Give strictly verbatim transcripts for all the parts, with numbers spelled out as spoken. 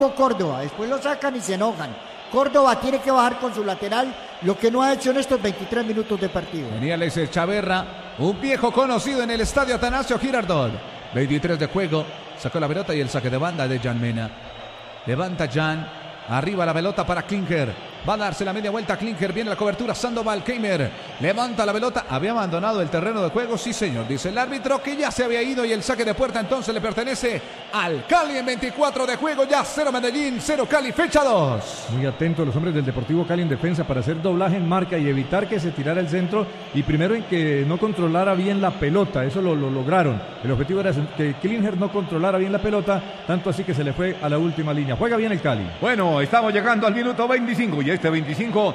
Córdoba, después lo sacan y se enojan. Córdoba tiene que bajar con su lateral, lo que no ha hecho en estos veintitrés minutos de partido. Venía Leiser Chaverra, un viejo conocido en el estadio Atanasio Girardot. veintitrés de juego, sacó la pelota y el saque de banda de Jan Mena. Levanta Jan, arriba la pelota para Klinker. Va a darse la media vuelta a Klinker, viene la cobertura, Sandoval, Keimer, levanta la pelota, había abandonado el terreno de juego, sí señor, dice el árbitro que ya se había ido y el saque de puerta entonces le pertenece al Cali en veinticuatro de juego, ya cero Medellín, cero Cali, fecha dos. Muy atentos los hombres del Deportivo Cali en defensa para hacer doblaje en marca y evitar que se tirara el centro y primero en que no controlara bien la pelota, eso lo, lo lograron, el objetivo era que Klinker no controlara bien la pelota, tanto así que se le fue a la última línea, juega bien el Cali. Bueno, estamos llegando al minuto veinticinco y este veinticinco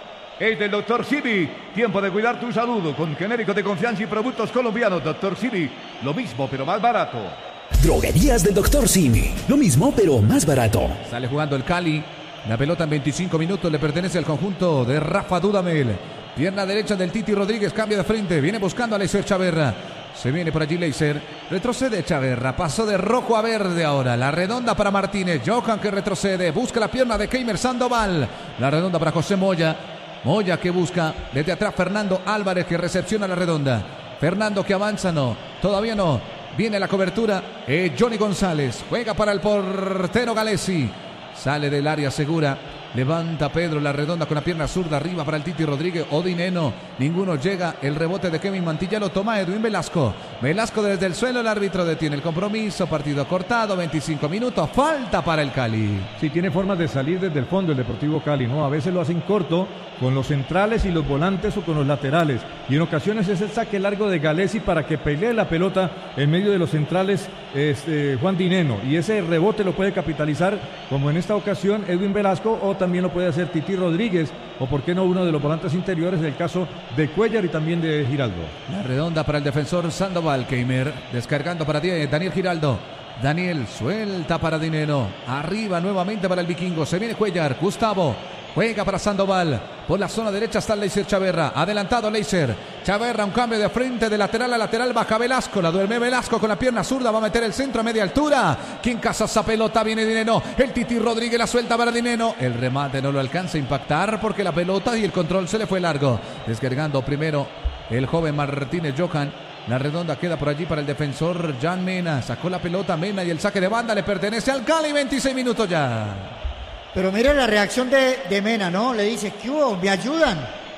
es del doctor Sibi. Tiempo de cuidar tu salud con genéricos de confianza y productos colombianos. doctor Sibi, lo mismo pero más barato. Droguerías del doctor Sibi, lo mismo pero más barato. Sale jugando el Cali. La pelota en veinticinco minutos le pertenece al conjunto de Rafa Dudamel. Pierna derecha del Titi Rodríguez, cambia de frente, viene buscando a Leiser Chaverra. Se viene por allí Leiser, retrocede Chaverra, pasó de rojo a verde ahora, la redonda para Martínez, Johan que retrocede, busca la pierna de Keimer Sandoval, la redonda para José Moya, Moya que busca, desde atrás Fernando Álvarez que recepciona la redonda, Fernando que avanza, no, todavía no, viene la cobertura, eh, Johnny González, juega para el portero Galesi, sale del área segura. Levanta Pedro la redonda con la pierna zurda arriba para el Titi Rodríguez o Dineno. Ninguno llega. El rebote de Kevin Mantilla lo toma Edwin Velasco. Velasco desde el suelo. El árbitro detiene el compromiso. Partido cortado. veinticinco minutos. Falta para el Cali. Sí, tiene formas de salir desde el fondo el Deportivo Cali, ¿no? A veces lo hacen corto con los centrales y los volantes o con los laterales. Y en ocasiones es el saque largo de Galesi para que pelee la pelota en medio de los centrales este, Juan Dineno. Y ese rebote lo puede capitalizar, como en esta ocasión, Edwin Velasco o también lo puede hacer Titi Rodríguez o por qué no uno de los volantes interiores, el caso de Cuellar y también de Giraldo. La redonda para el defensor Sandoval, Keimer descargando para Daniel Giraldo. Daniel suelta para Dineno, arriba nuevamente para el vikingo, se viene Cuellar, Gustavo juega para Sandoval, por la zona derecha está Leiser Chaverra, adelantado Leiser Chaverra, un cambio de frente de lateral a lateral, baja Velasco, la duerme Velasco con la pierna zurda, va a meter el centro a media altura, quien caza esa pelota, viene Dineno, el Titi Rodríguez la suelta para Dineno, el remate no lo alcanza a impactar porque la pelota y el control se le fue largo, descargando primero el joven Martínez Johan. La redonda queda por allí para el defensor Jan Mena, sacó la pelota Mena y el saque de banda le pertenece al Cali, veintiséis minutos ya. Pero mire la reacción de, de Mena, ¿no? Le dice, ¿qué hubo? ¿Me ayudan?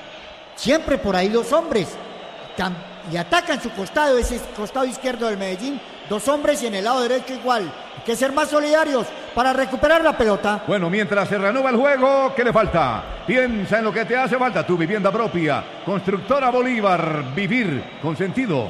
Siempre por ahí dos hombres. Tam, y atacan su costado, ese costado izquierdo del Medellín. Dos hombres y en el lado derecho igual. Hay que ser más solidarios para recuperar la pelota. Bueno, mientras se reanuda el juego, ¿qué le falta? Piensa en lo que te hace falta, tu vivienda propia. Constructora Bolívar, vivir con sentido.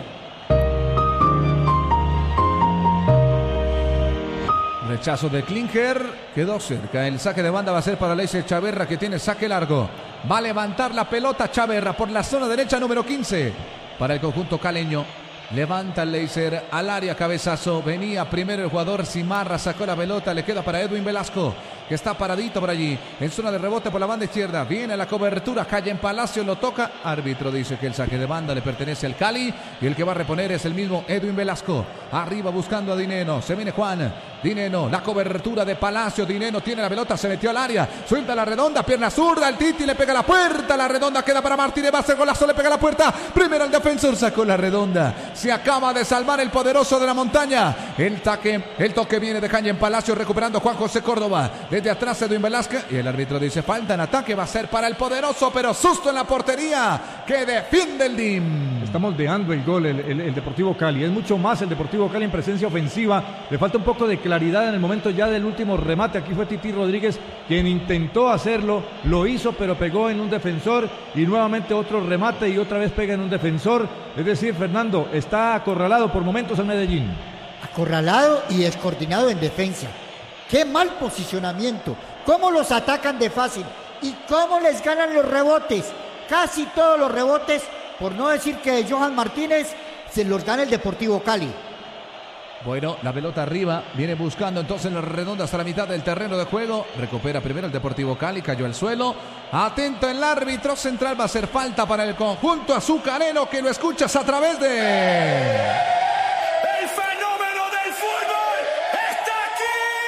Rechazo de Klinker, quedó cerca. El saque de banda va a ser para Leiser Chaverra, que tiene saque largo. Va a levantar la pelota Chaverra por la zona derecha número quince para el conjunto caleño. Levanta el Leiser al área, cabezazo. Venía primero el jugador Cimarra, sacó la pelota, le queda para Edwin Velasco, que está paradito por allí, en zona de rebote por la banda izquierda. Viene la cobertura, cae en Palacio, lo toca. Árbitro dice que el saque de banda le pertenece al Cali y el que va a reponer es el mismo Edwin Velasco. Arriba buscando a Dineno, se viene Juan. Dineno, la cobertura de Palacio. Dineno tiene la pelota, se metió al área, suelta la redonda, pierna zurda, el Titi le pega a la puerta. La redonda queda para Martínez, va a hacer golazo, le pega a la puerta. Primero el defensor sacó la redonda. Se acaba de salvar el poderoso de la montaña. El taque, el toque viene de caña en Palacio, recuperando Juan José Córdoba. Desde atrás Edwin Velázquez y el árbitro dice falta en ataque, va a ser para el poderoso, pero susto en la portería que defiende el D I M. Está moldeando el gol el, el, el Deportivo Cali, es mucho más el Deportivo Cali en presencia ofensiva, le falta un poco de claridad en el momento ya del último remate. Aquí fue Titi Rodríguez quien intentó hacerlo, lo hizo pero pegó en un defensor y nuevamente otro remate y otra vez pega en un defensor, es decir, Fernando, está acorralado por momentos el Medellín. Acorralado y descoordinado en defensa. ¡Qué mal posicionamiento! ¿Cómo los atacan de fácil? ¿Y cómo les ganan los rebotes? Casi todos los rebotes, por no decir que de Johan Martínez, se los gana el Deportivo Cali. Bueno, la pelota arriba, viene buscando entonces la redonda hasta la mitad del terreno de juego. Recupera primero el Deportivo Cali, cayó al suelo. Atento el árbitro central, va a hacer falta para el conjunto azucarero, que lo escuchas a través de...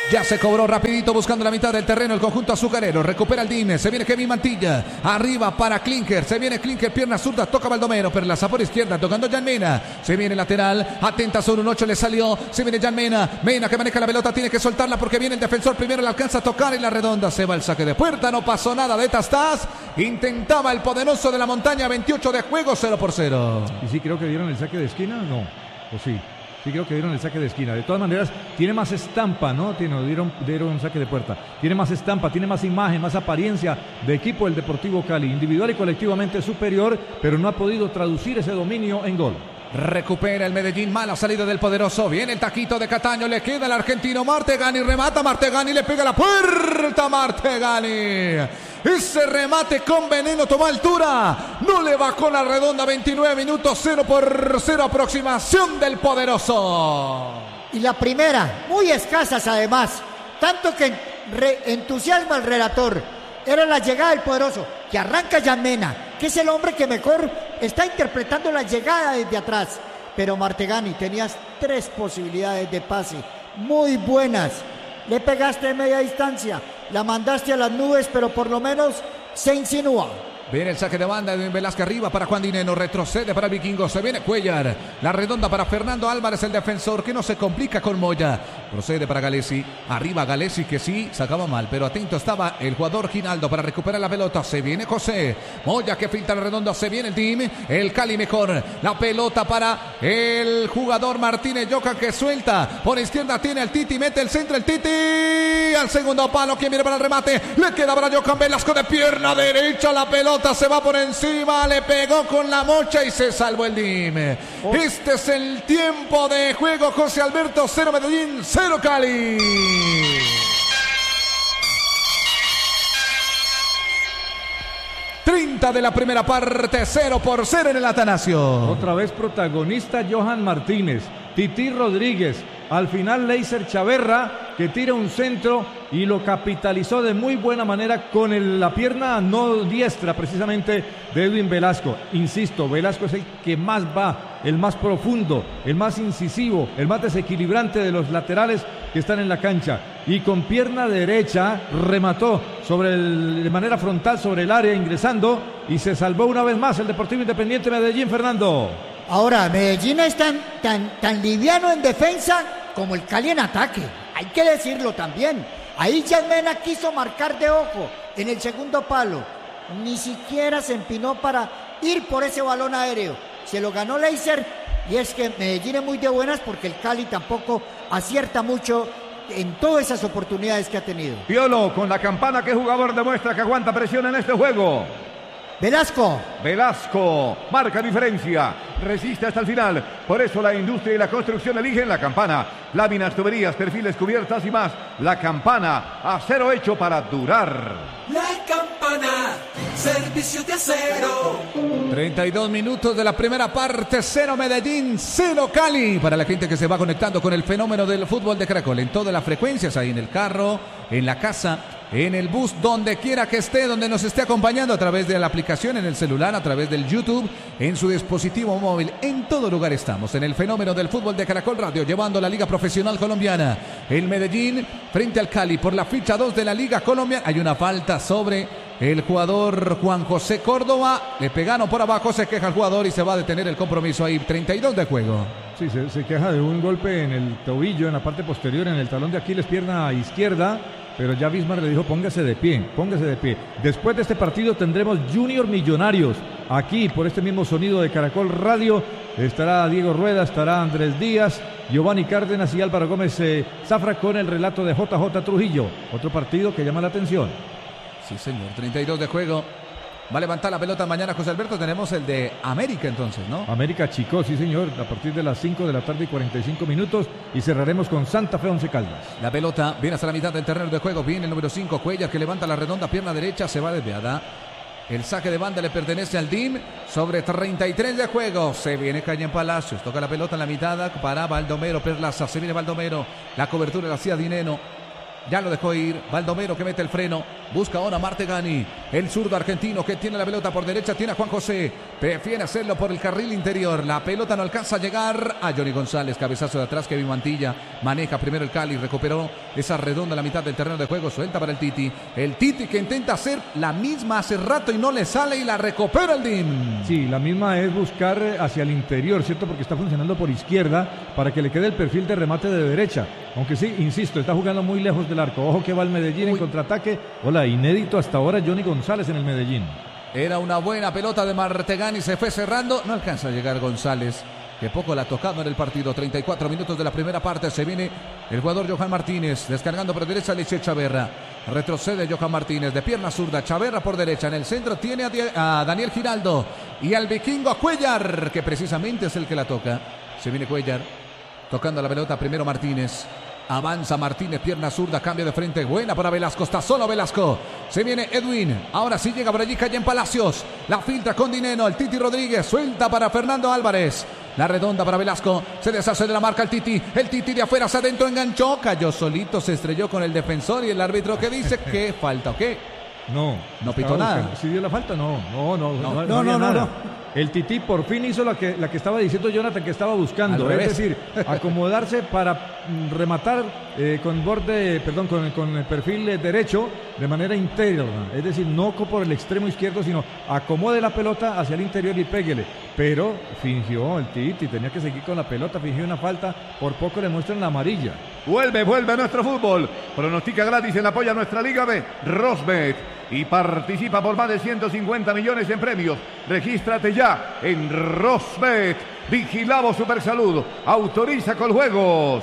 Ya se cobró rapidito buscando la mitad del terreno el conjunto azucarero. Recupera el Dime. Se viene Kevin Mantilla. Arriba para Klinker. Se viene Klinker. Pierna zurda. Toca Baldomero. Perlaza por izquierda. Tocando Jan Mena. Se viene lateral. Atenta sobre un ocho. Le salió. Se viene Jan Mena. Mena que maneja la pelota. Tiene que soltarla porque viene el defensor. Primero le alcanza a tocar y la redonda. Se va el saque de puerta. No pasó nada de Tastás. Intentaba el poderoso de la montaña. veintiocho de juego. cero por cero. ¿Y sí creo que dieron el saque de esquina? No. ¿O sí? Sí creo que dieron el saque de esquina. De todas maneras, tiene más estampa, ¿no? Tiene, dieron, dieron un saque de puerta. Tiene más estampa, tiene más imagen, más apariencia de equipo el Deportivo Cali. Individual y colectivamente superior, pero no ha podido traducir ese dominio en gol. Recupera el Medellín, mala salida del poderoso. Viene el taquito de Cataño, le queda el argentino Martegani, remata Martegani, le pega la puerta Martegani. Ese remate con veneno tomó altura, no le bajó la redonda. Veintinueve minutos, cero por cero, aproximación del poderoso. Y la primera, muy escasas además, tanto que re- entusiasma al relator. Era la llegada del poderoso, que arranca Jan Mena, que es el hombre que mejor está interpretando la llegada desde atrás. Pero Martegani, tenías tres posibilidades de pase, muy buenas. Le pegaste de media distancia, la mandaste a las nubes, pero por lo menos se insinúa. Viene el saque de banda de Velázquez arriba para Juan Dineno, retrocede para el Vikingo, se viene Cuellar, la redonda para Fernando Álvarez, el defensor que no se complica con Moya, procede para Galesi, arriba Galesi que sí, sacaba mal, pero atento estaba el jugador Ginaldo para recuperar la pelota, se viene José, Moya que finta la redonda, se viene el team, el Cali mejor, la pelota para el jugador Martínez Yoca que suelta, por izquierda tiene el Titi, mete el centro el Titi, al segundo palo, quien viene para el remate, le queda para Jocan Velasco de pierna derecha, la pelota se va por encima, le pegó con la mocha y se salvó el Dime. Oh. Este es el tiempo de juego, José Alberto, cero Medellín, cero Cali. treinta de la primera parte, cero por cero en el Atanasio. Otra vez protagonista Johan Martínez, Titi Rodríguez, al final Leiser Chaverra que tira un centro y lo capitalizó de muy buena manera con el, la pierna no diestra precisamente de Edwin Velasco. Insisto, Velasco es el que más va, el más profundo, el más incisivo, el más desequilibrante de los laterales que están en la cancha. Y con pierna derecha remató sobre el, de manera frontal sobre el área ingresando y se salvó una vez más el Deportivo Independiente Medellín, Fernando. Ahora, Medellín es tan, tan, tan liviano en defensa como el Cali en ataque. Hay que decirlo también. Ahí Jan Mena quiso marcar de ojo en el segundo palo. Ni siquiera se empinó para ir por ese balón aéreo. Se lo ganó Leiser. Y es que Medellín es muy de buenas porque el Cali tampoco acierta mucho en todas esas oportunidades que ha tenido. Piolo con la campana, ¿qué jugador demuestra que aguanta presión en este juego? Velasco. Velasco marca diferencia, resiste hasta el final. Por eso la industria y la construcción eligen la campana. Láminas, tuberías, perfiles, cubiertas y más. La campana, acero hecho para durar. La campana, servicio de acero. treinta y dos minutos de la primera parte, cero Medellín, cero Cali. Para la gente que se va conectando con el fenómeno del fútbol de Caracol, en todas las frecuencias, ahí en el carro, en la casa, en el bus, donde quiera que esté, donde nos esté acompañando a través de la aplicación, en el celular, a través del YouTube, en su dispositivo móvil, en todo lugar estamos, en el fenómeno del fútbol de Caracol Radio, llevando la Liga Profesional Colombiana. El Medellín frente al Cali por la ficha dos de la Liga Colombiana. Hay una falta sobre el jugador Juan José Córdoba, le pegaron por abajo, se queja el jugador y se va a detener el compromiso ahí, treinta y dos de juego. Sí, se, se queja de un golpe en el tobillo, en la parte posterior, en el talón de Aquiles, pierna izquierda. Pero ya Bismar le dijo, póngase de pie, póngase de pie. Después de este partido tendremos Junior Millonarios. Aquí, por este mismo sonido de Caracol Radio, estará Diego Rueda, estará Andrés Díaz, Giovanni Cárdenas y Álvaro Gómez eh, Zafra con el relato de J J Trujillo. Otro partido que llama la atención. Sí, señor, treinta y dos de juego. Va a levantar la pelota mañana, José Alberto. Tenemos el de América entonces, ¿no? América Chico, sí señor, a partir de las cinco de la tarde y cuarenta y cinco minutos. Y cerraremos con Santa Fe Once Caldas. La pelota viene hasta la mitad del terreno de juego. Viene el número cinco, Cuellar, que levanta la redonda, pierna derecha, se va desviada. El saque de banda le pertenece al D I M sobre treinta y tres de juego. Se viene Cañán Palacios, toca la pelota en la mitad para Baldomero Perlaza. Se viene Baldomero, la cobertura la hacía Dineno. Ya lo dejó ir. Baldomero que mete el freno. Busca ahora Martegani. El zurdo argentino que tiene la pelota por derecha. Tiene a Juan José. Prefiere hacerlo por el carril interior. La pelota no alcanza a llegar a Johnny González. Cabezazo de atrás. Kevin Mantilla maneja primero el Cali. Recuperó esa redonda a la mitad del terreno de juego. Suelta para el Titi. El Titi que intenta hacer la misma hace rato y no le sale y la recupera el D I M. Sí, la misma es buscar hacia el interior, ¿cierto? Porque está funcionando por izquierda para que le quede el perfil de remate de derecha. Aunque sí, insisto, está jugando muy lejos del arco. Ojo que va el Medellín Uy. en contraataque. Hola, inédito hasta ahora Johnny González en el Medellín. Era una buena pelota de Martegani, se fue cerrando. No alcanza a llegar González, que poco la ha tocado en el partido. treinta y cuatro minutos de la primera parte. Se viene el jugador Johan Martínez, descargando por derecha Alexis Chaverra. Retrocede Johan Martínez de pierna zurda. Chaverra por derecha. En el centro tiene a, a Daniel Giraldo y al vikingo a Cuellar, que precisamente es el que la toca. Se viene Cuellar tocando la pelota. Primero Martínez. Avanza Martínez, pierna zurda, cambio de frente. Buena para Velasco, está solo Velasco. Se viene Edwin. Ahora sí llega por allí Cayen Palacios. La filtra con Dineno. El Titi Rodríguez suelta para Fernando Álvarez. La redonda para Velasco. Se deshace de la marca el Titi. El Titi de afuera hacia adentro enganchó. Cayó solito, se estrelló con el defensor y el árbitro que dice que falta o qué. No. No pitó nada. ¿Sí dio la falta? No. No, no. No, no, no, no. no, no. El Tití por fin hizo la que, la que estaba diciendo Jonathan que estaba buscando, es decir, acomodarse para rematar eh, con borde, perdón, con, con el perfil derecho de manera interna, es decir, no por el extremo izquierdo, sino acomode la pelota hacia el interior y péguele. Pero fingió el Titi, tenía que seguir con la pelota, fingió una falta, por poco le muestran la amarilla. Vuelve, vuelve a nuestro fútbol. Pronostica gratis en apoyo a nuestra Liga B, Rosbet, y participa por más de ciento cincuenta millones en premios. Regístrate ya en Rosbet. Vigilado Supersalud. Autoriza con juegos.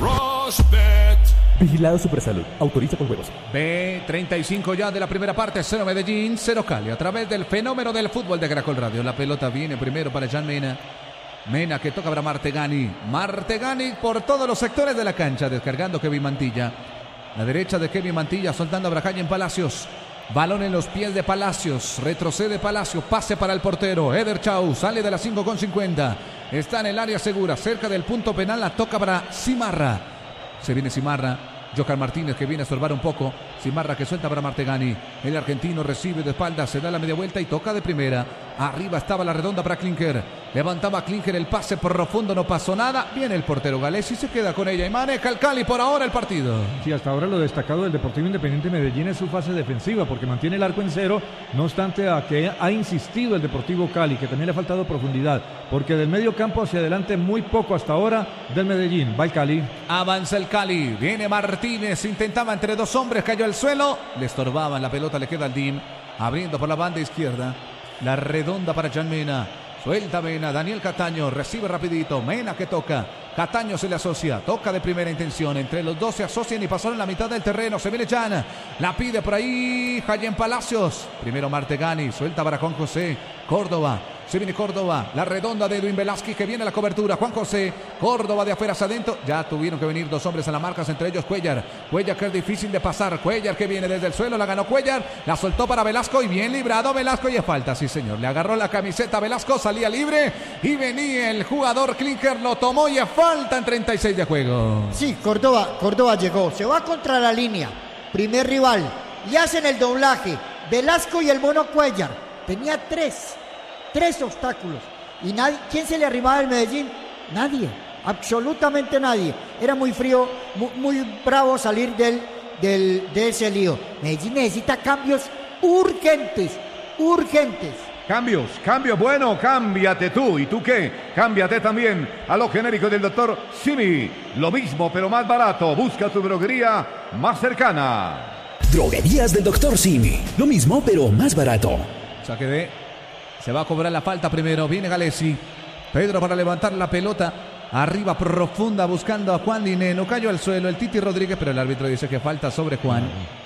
Rosbet. Vigilado Supersalud. Autoriza con juegos. B, treinta y cinco ya de la primera parte. Cero Medellín, cero Cali. A través del fenómeno del fútbol de Caracol Radio. La pelota viene primero para Jan Mena. Mena que toca para Martegani. Martegani por todos los sectores de la cancha. Descargando Kevin Mantilla. La derecha de Kevin Mantilla soltando a Bracayen Palacios. Balón en los pies de Palacios. Retrocede Palacios. Pase para el portero. Eder Chau sale de las cinco con cincuenta. Está en el área segura. Cerca del punto penal. La toca para Cimarra. Se viene Cimarra. Johan Martínez que viene a estorbar un poco. Cimarra que suelta para Martegani. El argentino recibe de espalda. Se da la media vuelta y toca de primera. Arriba estaba la redonda para Klinker. Levantaba Klinker el pase profundo. No pasó nada. Viene el portero Galés y se queda con ella. Y maneja el Cali por ahora el partido. Sí, hasta ahora lo destacado del Deportivo Independiente Medellín es su fase defensiva. Porque mantiene el arco en cero. No obstante a que ha insistido el Deportivo Cali. Que también le ha faltado profundidad. Porque del medio campo hacia adelante muy poco hasta ahora del Medellín. Va el Cali. Avanza el Cali. Viene Martínez. Intentaba entre dos hombres. Cayó al suelo. Le estorbaban. La pelota le queda al D I M. Abriendo por la banda izquierda. La redonda para Jan Mena. Suelta Mena. Daniel Cataño. Recibe rapidito. Mena que toca. Cataño se le asocia. Toca de primera intención. Entre los dos se asocian y pasaron la mitad del terreno. Se viene Jan. La pide por ahí Cayen Palacios. Primero Martegani. Suelta para Juan José Córdoba. Se viene Córdoba, la redonda de Edwin Velázquez que viene a la cobertura. Juan José, Córdoba de afuera hacia adentro. Ya tuvieron que venir dos hombres a la marca, entre ellos Cuellar. Cuellar que es difícil de pasar. Cuellar que viene desde el suelo, la ganó Cuellar. La soltó para Velasco y bien librado Velasco y es falta, sí señor. Le agarró la camiseta Velasco, salía libre y venía el jugador Klinker, lo tomó y es falta en treinta y seis de juego. Sí, Córdoba, Córdoba llegó, se va contra la línea. Primer rival y hacen el doblaje. Velasco y el mono Cuellar. Tenía tres. Tres obstáculos. ¿Y nadie? ¿Quién se le arrimaba al Medellín? Nadie. Absolutamente nadie. Era muy frío, muy, muy bravo salir del, del, de ese lío. Medellín necesita cambios urgentes. Urgentes. Cambios, cambios, bueno, cámbiate tú. ¿Y tú qué? Cámbiate también a lo genérico del doctor Simi. Lo mismo, pero más barato. Busca tu droguería más cercana. Droguerías del doctor Simi. Lo mismo, pero más barato. Saque de... Se va a cobrar la falta primero. Viene Galesi. Pedro para levantar la pelota. Arriba profunda buscando a Juan Dineno. Cayó al suelo el Titi Rodríguez, pero el árbitro dice que falta sobre Juan.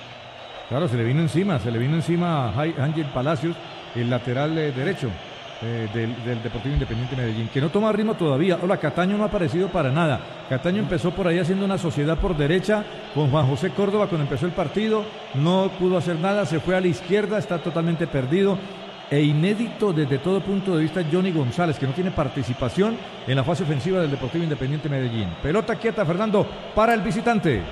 Claro, se le vino encima. Se le vino encima a Ángel Palacios, el lateral eh, derecho eh, del, del Deportivo Independiente Medellín, que no toma ritmo todavía. Hola, Cataño no ha aparecido para nada. Cataño empezó por ahí haciendo una sociedad por derecha con Juan José Córdoba cuando empezó el partido. No pudo hacer nada. Se fue a la izquierda. Está totalmente perdido. E inédito desde todo punto de vista Johnny González, que no tiene participación en la fase ofensiva del Deportivo Independiente Medellín. Pelota quieta, Fernando, para el visitante.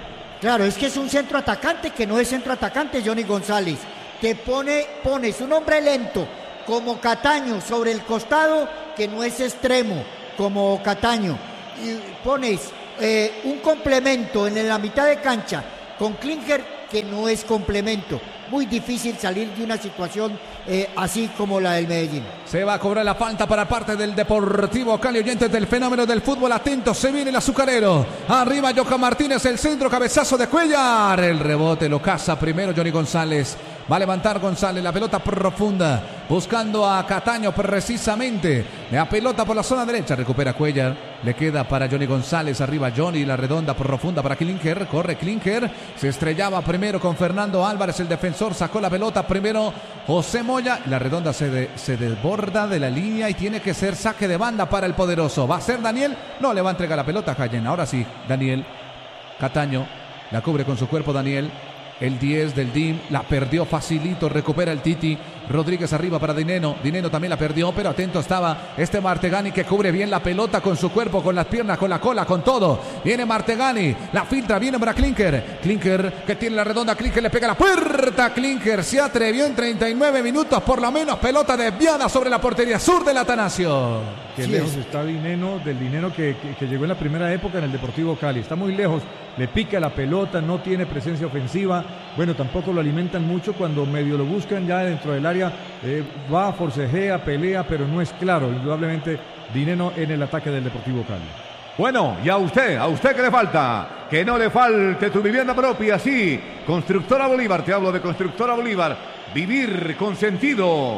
Claro, es que es un centro atacante que no es centro atacante, Johnny González. Te pone, pones un hombre lento como Cataño sobre el costado que no es extremo como Cataño. Y pones eh, un complemento en la mitad de cancha con Klinger que no es complemento. Muy difícil salir de una situación eh, así como la del Medellín. Se va a cobrar la falta para parte del Deportivo Cali. Oyentes del fenómeno del fútbol, atentos, se viene el azucarero. Arriba Johan Martínez, el centro, cabezazo de Cuellar. El rebote lo caza primero Johnny González. Va a levantar González, la pelota profunda, buscando a Cataño precisamente. La pelota por la zona derecha, recupera Cuellar. Le queda para Johnny González, arriba Johnny, la redonda profunda para Klinger. Corre Klinger, se estrellaba primero con Fernando Álvarez, el defensor, sacó la pelota primero José Moya. La redonda se, de, se desborda de la línea y tiene que ser saque de banda para el poderoso. ¿Va a ser Daniel? No, le va a entregar la pelota a Jayen. Ahora sí, Daniel. Cataño, la cubre con su cuerpo Daniel. El diez del D I M, la perdió facilito, recupera el Titi. Rodríguez arriba para Dineno. Dineno también la perdió, pero atento estaba este Martegani que cubre bien la pelota con su cuerpo, con las piernas, con la cola, con todo. Viene Martegani, la filtra, viene para Klinger. Klinger que tiene la redonda, Klinger le pega la puerta. Klinger se atrevió en treinta y nueve minutos, por lo menos pelota desviada sobre la portería sur del Atanasio. Qué Sí lejos es. está Dineno, del Dineno que, que, que llegó en la primera época en el Deportivo Cali. Está muy lejos, le pica la pelota, no tiene presencia ofensiva. Bueno, tampoco lo alimentan mucho cuando medio lo buscan ya dentro del área. Eh, va, forcejea, pelea, pero no es claro. Indudablemente, Dineno en el ataque del Deportivo Cali. Bueno, y a usted, a usted que le falta, que no le falte tu vivienda propia, sí. Constructora Bolívar, te hablo de Constructora Bolívar. Vivir con sentido.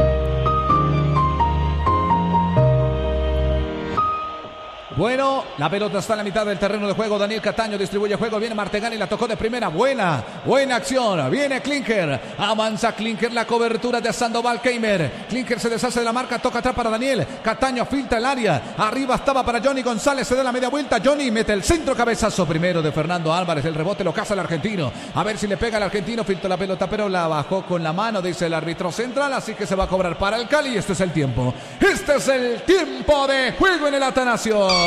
Bueno, la pelota está en la mitad del terreno de juego. Daniel Cataño distribuye juego. Viene Martegani, la tocó de primera. Buena, buena acción. Viene Klinger. Avanza Klinger, la cobertura de Sandoval Keimer. Klinger se deshace de la marca, toca atrás para Daniel. Cataño filtra el área. Arriba estaba para Johnny González. Se da la media vuelta. Johnny mete el centro, cabezazo primero de Fernando Álvarez. El rebote lo caza el argentino. A ver si le pega al argentino. Filtró la pelota, pero la bajó con la mano, dice el árbitro central. Así que se va a cobrar para el Cali. Este es el tiempo. Este es el tiempo de juego en el Atanasio.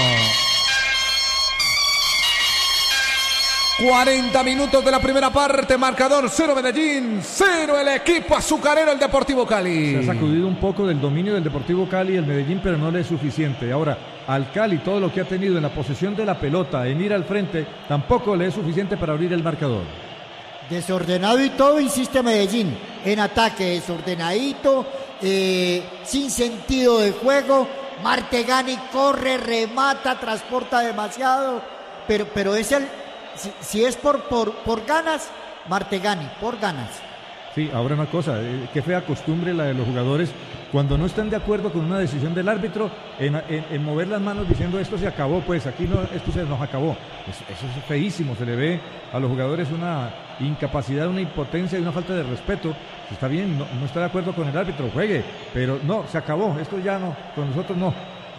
cuarenta minutos de la primera parte, marcador cero Medellín, cero el equipo azucarero, el Deportivo Cali. Se ha sacudido un poco del dominio del Deportivo Cali y el Medellín, pero no le es suficiente. Ahora, al Cali, todo lo que ha tenido en la posesión de la pelota, en ir al frente, tampoco le es suficiente para abrir el marcador. Desordenado y todo, insiste Medellín. En ataque, desordenadito, eh, sin sentido de juego. Martegani corre, remata, transporta demasiado, pero, pero es el, si, si es por, por, por ganas, Martegani, por ganas. Sí, ahora una cosa, eh, qué fea costumbre la de los jugadores, cuando no están de acuerdo con una decisión del árbitro, en, en, en mover las manos diciendo esto se acabó, pues aquí no, esto se nos acabó. Eso, eso es feísimo, se le ve a los jugadores una incapacidad, una impotencia y una falta de respeto. Está bien, no, no está de acuerdo con el árbitro, juegue, pero no, se acabó, esto ya no, con nosotros no.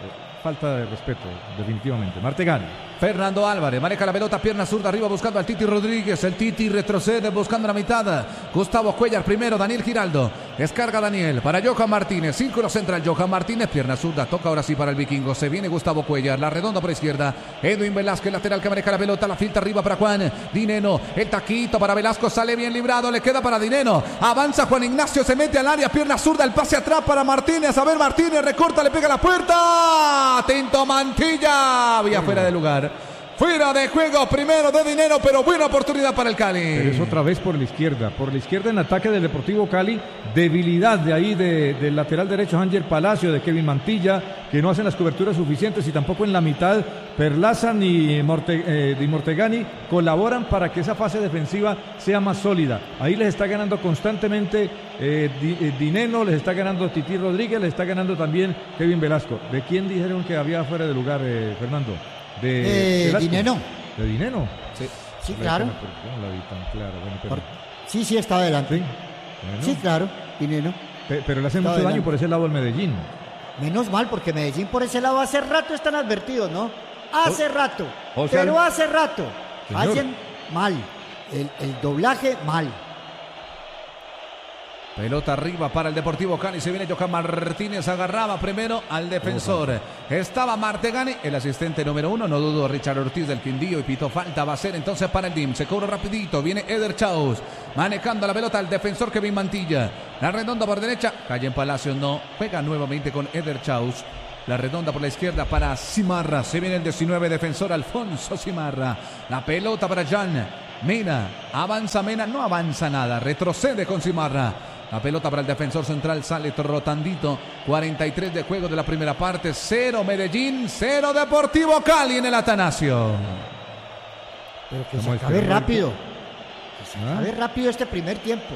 Falta de respeto, definitivamente. Martegani. Fernando Álvarez maneja la pelota, pierna zurda arriba buscando al Titi Rodríguez. El Titi retrocede buscando la mitad. Gustavo Cuellar primero, Daniel Giraldo. Descarga Daniel para Johan Martínez. Círculo central, Johan Martínez, pierna zurda. Toca ahora sí para el vikingo. Se viene Gustavo Cuellar. La redonda por izquierda. Edwin Velázquez, lateral que maneja la pelota. La filtra arriba para Juan Dineno. El taquito para Velasco. Sale bien librado. Le queda para Dineno. Avanza Juan Ignacio. Se mete al área. Pierna zurda. El pase atrás para Martínez. A ver, Martínez recorta. Le pega la puerta. Tinto Mantilla. Vía fuera de lugar. Fuera de juego, primero de Dinero, pero buena oportunidad para el Cali. Pero es otra vez por la izquierda, por la izquierda en ataque del Deportivo Cali, debilidad de ahí de, del lateral derecho Ángel Palacio, de Kevin Mantilla, que no hacen las coberturas suficientes y tampoco en la mitad Perlaza ni, Morte, eh, ni Mortegani colaboran para que esa fase defensiva sea más sólida. Ahí les está ganando constantemente eh, Di, eh, Dineno, les está ganando Titi Rodríguez, les está ganando también Kevin Velasco. ¿De quién dijeron que había fuera de lugar, eh, Fernando? De eh, Dineno. ¿De Dineno? Sí, sí, claro. ¿Cómo la vi tan clara? Bueno, pero... Por... Sí, sí, está adelante. Sí, bueno. Sí, claro, Dineno. Pe pero le hace está mucho adelante. daño por ese lado al Medellín. Menos mal, porque Medellín por ese lado hace rato están advertidos, ¿no? Hace O, rato, o sea, pero hace rato. Señor. Hacen mal. El, el doblaje, mal. Pelota arriba para el Deportivo Cali. Se viene Johan Martínez. Agarraba primero al defensor. Estaba Martegani, el asistente número uno. No dudo, Richard Ortiz del Quindío. Y pitó falta. Va a ser entonces para el D I M. Se cobra rapidito. Viene Eder Chaus. Manejando la pelota al defensor Kevin Mantilla. La redonda por derecha. Calle en Palacios. No. Pega nuevamente con Eder Chaus. La redonda por la izquierda para Simarra. Se viene el diecinueve defensor Alfonso Simarra. La pelota para Jan Mena. Avanza Mena. No avanza nada. Retrocede con Simarra. La pelota para el defensor central sale trotandito. cuarenta y tres de juego de la primera parte. cero Medellín, cero Deportivo Cali en el Atanasio. Pero que se acabe rápido. Que se acabe rápido este primer tiempo.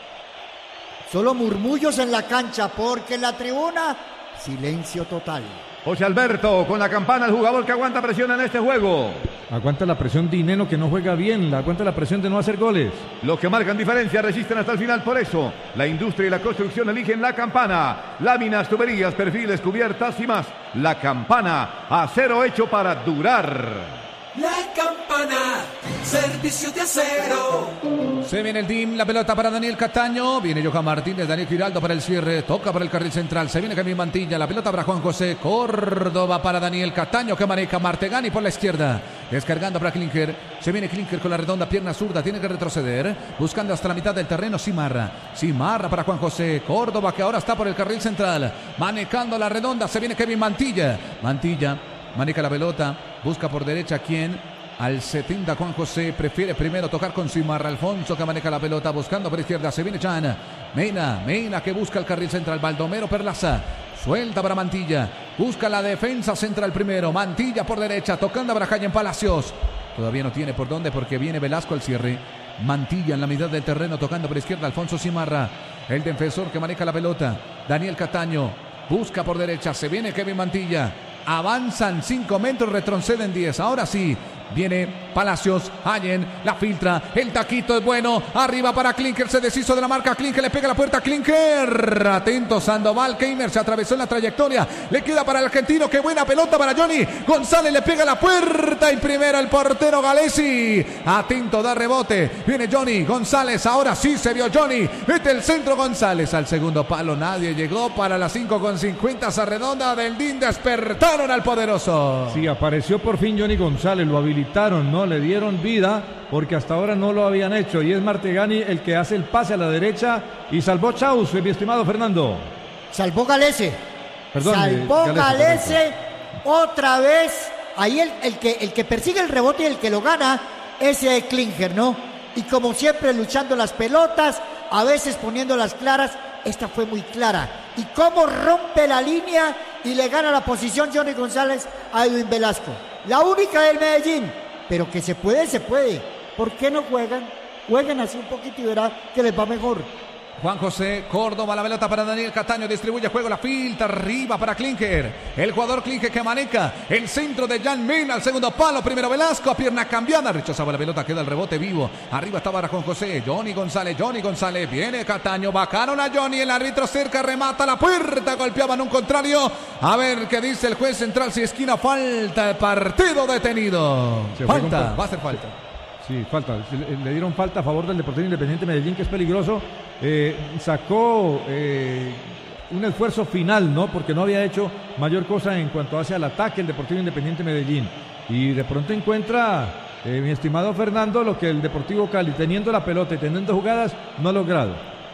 Solo murmullos en la cancha porque en la tribuna silencio total. José Alberto, con la campana, el jugador que aguanta presión en este juego. Aguanta la presión Dineno, que no juega bien. Aguanta la presión de no hacer goles. Los que marcan diferencia resisten hasta el final. Por eso, la industria y la construcción eligen la campana. Láminas, tuberías, perfiles, cubiertas y más. La campana, acero hecho para durar. La campana, servicio de acero. Se viene el D I M, la pelota para Daniel Cataño. Viene Johan Martínez, Daniel Giraldo para el cierre. Toca para el carril central. Se viene Kevin Mantilla. La pelota para Juan José Córdoba para Daniel Cataño, que maneja Martegani por la izquierda. Descargando para Klinger. Se viene Klinger con la redonda pierna zurda. Tiene que retroceder. Buscando hasta la mitad del terreno Simarra. Simarra para Juan José Córdoba, que ahora está por el carril central. Manejando la redonda. Se viene Kevin Mantilla. Mantilla maneja la pelota. Busca por derecha quién. Al setenta Juan José prefiere primero tocar con Simarra. Alfonso que maneja la pelota buscando por izquierda. Se viene Chan. Mena, Mena que busca el carril central. Baldomero Perlaza. Suelta para Mantilla. Busca la defensa central primero. Mantilla por derecha. Tocando para Calle en Palacios. Todavía no tiene por dónde porque viene Velasco al cierre. Mantilla en la mitad del terreno tocando por izquierda. Alfonso Simarra. El defensor que maneja la pelota. Daniel Cataño. Busca por derecha. Se viene Kevin Mantilla. Avanzan cinco metros. Retroceden diez. Ahora sí. Viene Palacios, Allen, la filtra, el taquito es bueno, arriba para Klinker, se deshizo de la marca, Klinker le pega la puerta, Klinker, atento Sandoval, Keimer se atravesó en la trayectoria, le queda para el argentino, qué buena pelota para Johnny, González le pega la puerta y primero el portero Galesi, atento, da rebote, viene Johnny, González, ahora sí se vio Johnny, mete el centro González al segundo palo, nadie llegó para las cinco con cincuenta, esa redonda del D I M, despertaron al poderoso. Sí, apareció por fin Johnny González, lo habilitó. No le dieron vida porque hasta ahora no lo habían hecho y es Martegani el que hace el pase a la derecha y salvó Chaus, mi estimado Fernando. Salvó Galese. Perdón, salvó Galese, Galese otra vez. Ahí el, el, que, el que persigue el rebote y el que lo gana es eh, Klinger, ¿no? Y como siempre luchando las pelotas, a veces poniéndolas claras. Esta fue muy clara. Y cómo rompe la línea y le gana la posición Johnny González a Edwin Velasco. La única del Medellín. Pero que se puede, se puede. ¿Por qué no juegan? Jueguen así un poquito y verá que les va mejor. Juan José Córdoba, la pelota para Daniel Cataño, distribuye juego, la filtra arriba para Klinker, el jugador Klinker que maneja el centro de Jan Mena al segundo palo, primero Velasco a pierna cambiada, rechazaba la pelota, queda el rebote vivo, arriba estaba Juan José, Johnny González, Johnny González, viene Cataño, bajaron a Johnny, el árbitro cerca, remata la puerta, golpeaban un contrario, a ver qué dice el juez central, si esquina, falta, el partido detenido, falta, va a hacer falta. Sí, falta. Le dieron falta a favor del Deportivo Independiente Medellín, que es peligroso. Eh, sacó eh, un esfuerzo final, ¿no? Porque no había hecho mayor cosa en cuanto hace al ataque el Deportivo Independiente Medellín. Y de pronto encuentra, eh, mi estimado Fernando, lo que el Deportivo Cali, teniendo la pelota y teniendo jugadas, no ha logrado.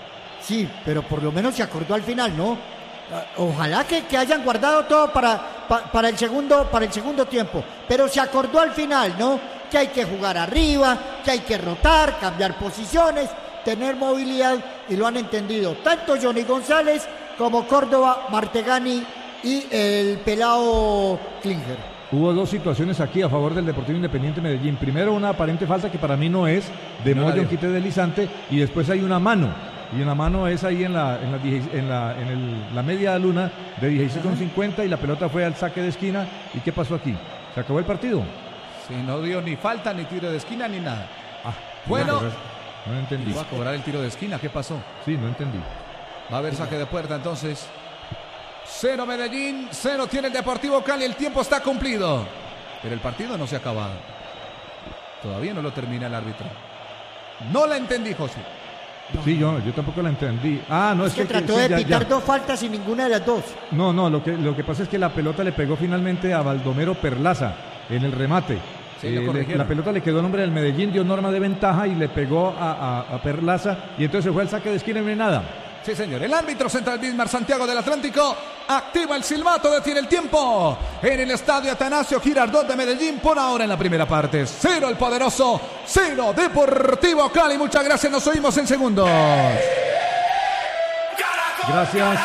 Sí, pero por lo menos se acordó al final, ¿no? Ojalá que, que hayan guardado todo para, para, para, el segundo, para el segundo tiempo. Pero se acordó al final, ¿no? Que hay que jugar arriba, que hay que rotar, cambiar posiciones, tener movilidad, y lo han entendido tanto Johnny González como Córdoba, Martegani y el pelado Klinger. Hubo dos situaciones aquí a favor del Deportivo Independiente Medellín. Primero una aparente falta que para mí no es, de Moyo en quite deslizante, y después hay una mano. Y una mano es ahí en la, en la, en la, en el, la media luna de dieciséis con cincuenta y la pelota fue al saque de esquina. ¿Y qué pasó aquí? ¿Se acabó el partido? Sí, no dio ni falta, ni tiro de esquina, ni nada. Ah, bueno, no, no entendí. Va a cobrar el tiro de esquina, ¿qué pasó? Sí, no entendí. Va a haber saque de puerta entonces. Cero Medellín, cero tiene el Deportivo Cali, el tiempo está cumplido. Pero el partido no se ha acabado. Todavía no lo termina el árbitro. No la entendí, José. Sí, yo, yo tampoco la entendí. Ah, no, Es, es, que, que, trató sí, de ya, pitar ya. dos faltas y ninguna de las dos. No, no, lo que, lo que pasa es que la pelota le pegó finalmente a Baldomero Perlaza en el remate. Sí, lo Eh, le- corrigieron. la pelota le quedó en nombre del Medellín, dio norma de ventaja y le pegó a, a- a Perlaza y entonces fue al saque de esquina y no hay nada. Sí, señor. El árbitro central Bismar Santiago del Atlántico activa el silbato, detiene el tiempo en el estadio Atanasio Girardot de Medellín. Por ahora en la primera parte. Cero el poderoso, cero Deportivo Cali. Muchas gracias, nos oímos en segundos. Gracias.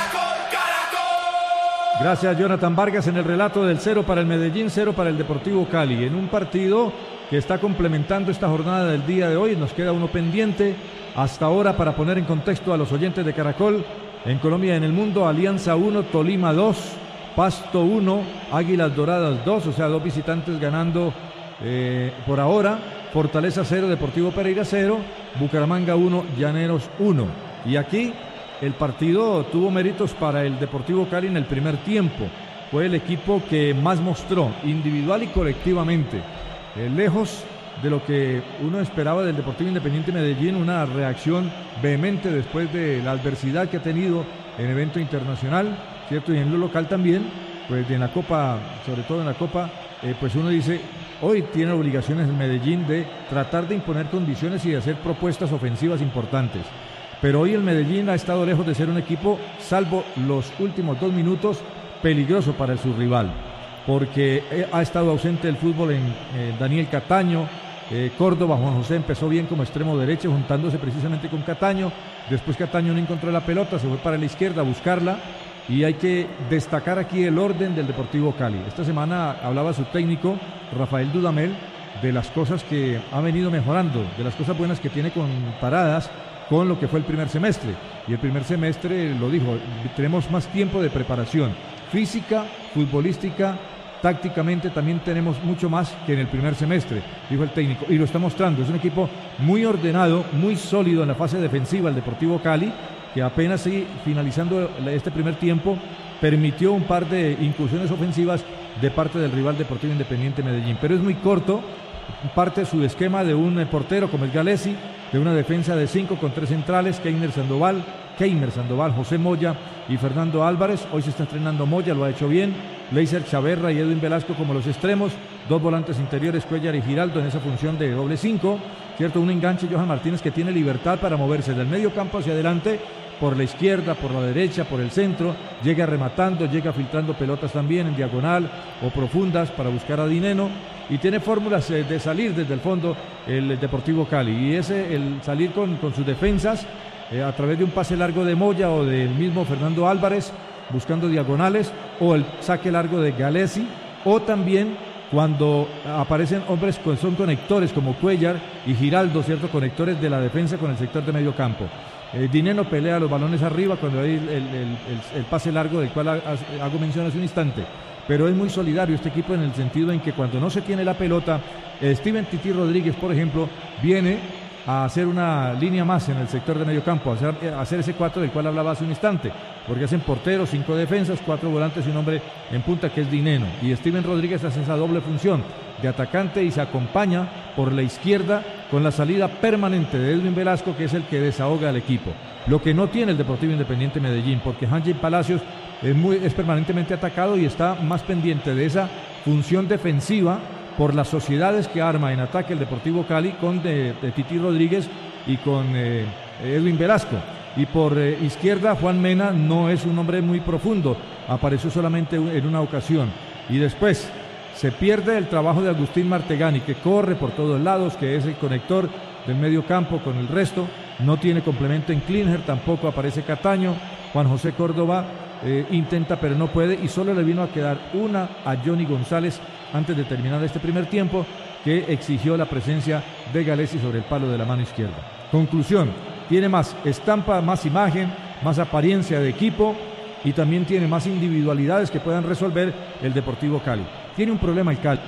Gracias, Jonathan Vargas, en el relato del cero para el Medellín, cero para el Deportivo Cali. En un partido que está complementando esta jornada del día de hoy, nos queda uno pendiente. Hasta ahora, para poner en contexto a los oyentes de Caracol, en Colombia y en el mundo, Alianza uno, Tolima dos, Pasto uno, Águilas Doradas dos, o sea, dos visitantes ganando eh, por ahora. Fortaleza cero, Deportivo Pereira cero, Bucaramanga uno, Llaneros uno. Y aquí el partido tuvo méritos para el Deportivo Cali en el primer tiempo. Fue el equipo que más mostró, individual y colectivamente. Eh, lejos de lo que uno esperaba del Deportivo Independiente Medellín, una reacción vehemente después de la adversidad que ha tenido en evento internacional, ¿cierto? Y en lo local también, pues en la Copa, sobre todo en la Copa, eh, pues uno dice, hoy tiene obligaciones el Medellín de tratar de imponer condiciones y de hacer propuestas ofensivas importantes. Pero hoy el Medellín ha estado lejos de ser un equipo, salvo los últimos dos minutos, peligroso para su rival, porque ha estado ausente del fútbol en eh, Daniel Cataño, eh, Córdoba. Juan José empezó bien como extremo derecho, juntándose precisamente con Cataño. Después Cataño no encontró la pelota, se fue para la izquierda a buscarla. Y hay que destacar aquí el orden del Deportivo Cali. Esta semana hablaba su técnico, Rafael Dudamel, de las cosas que ha venido mejorando, de las cosas buenas que tiene comparadas con lo que fue el primer semestre. Y el primer semestre, lo dijo, tenemos más tiempo de preparación física, futbolística, tácticamente también tenemos mucho más que en el primer semestre, dijo el técnico, y lo está mostrando. Es un equipo muy ordenado, muy sólido en la fase defensiva, el Deportivo Cali, que apenas sí, finalizando este primer tiempo, permitió un par de incursiones ofensivas de parte del rival Deportivo Independiente Medellín, pero es muy corto, parte de su esquema de un portero como es Galesi, de una defensa de cinco con tres centrales, Keiner Sandoval, Keimer Sandoval, José Moya y Fernando Álvarez. Hoy se está estrenando Moya, lo ha hecho bien. Leiser Chaverra y Edwin Velasco como los extremos, dos volantes interiores, Cuellar y Giraldo en esa función de doble cinco, ¿cierto? Un enganche, Johan Martínez, que tiene libertad para moverse del medio campo hacia adelante, por la izquierda, por la derecha, por el centro, llega rematando, llega filtrando pelotas también en diagonal o profundas para buscar a Dineno, y tiene fórmulas eh, de salir desde el fondo el Deportivo Cali, y ese, el salir con, con sus defensas eh, a través de un pase largo de Moya o del mismo Fernando Álvarez, buscando diagonales, o el saque largo de Galesi, o también cuando aparecen hombres que son conectores como Cuellar y Giraldo, ¿cierto? Conectores de la defensa con el sector de medio campo. Eh, Dineno pelea los balones arriba cuando hay el, el, el, el pase largo del cual ha, ha, hago mención hace un instante. Pero es muy solidario este equipo en el sentido en que cuando no se tiene la pelota, eh, Steven Titi Rodríguez, por ejemplo, viene a hacer una línea más en el sector de medio campo, a hacer, a hacer ese cuatro del cual hablaba hace un instante, porque hacen porteros, cinco defensas, cuatro volantes y un hombre en punta que es Dineno. Y Steven Rodríguez hace esa doble función de atacante y se acompaña por la izquierda con la salida permanente de Edwin Velasco, que es el que desahoga al equipo. Lo que no tiene el Deportivo Independiente Medellín, porque Hanji Palacios es, muy, es permanentemente atacado y está más pendiente de esa función defensiva por las sociedades que arma en ataque el Deportivo Cali con de, de Titi Rodríguez y con eh, Edwin Velasco. Y por eh, izquierda, Juan Mena no es un hombre muy profundo, apareció solamente en una ocasión. Y después se pierde el trabajo de Agustín Martegani, que corre por todos lados, que es el conector del medio campo con el resto. No tiene complemento en Klinger, tampoco aparece Cataño. Juan José Córdoba eh, intenta pero no puede, y solo le vino a quedar una a Johnny González antes de terminar este primer tiempo, que exigió la presencia de Galesi sobre el palo de la mano izquierda. Conclusión, tiene más estampa, más imagen, más apariencia de equipo y también tiene más individualidades que puedan resolver el Deportivo Cali. Tiene un problema el Cali,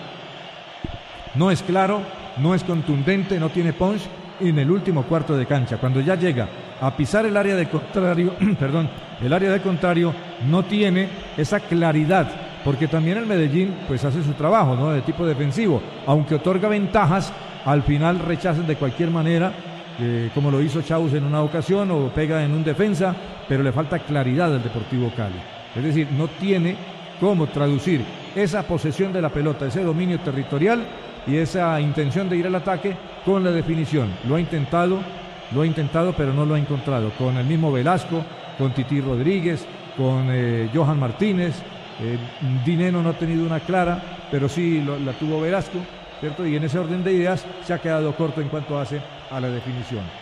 no es claro, no es contundente, no tiene punch en el último cuarto de cancha. Cuando ya llega a pisar el área del contrario, perdón, el área del contrario no tiene esa claridad, porque también el Medellín pues hace su trabajo, ¿no?, de tipo defensivo, aunque otorga ventajas, al final rechazan de cualquier manera eh, como lo hizo Chaus en una ocasión, o pega en un defensa, pero le falta claridad al Deportivo Cali. Es decir, no tiene cómo traducir esa posesión de la pelota, ese dominio territorial y esa intención de ir al ataque con la definición. Lo ha intentado, lo ha intentado, pero no lo ha encontrado. Con el mismo Velasco, con Titi Rodríguez, con eh, Johan Martínez, eh, Dineno no ha tenido una clara, pero sí lo, la tuvo Velasco, ¿cierto? Y en ese orden de ideas se ha quedado corto en cuanto hace a la definición.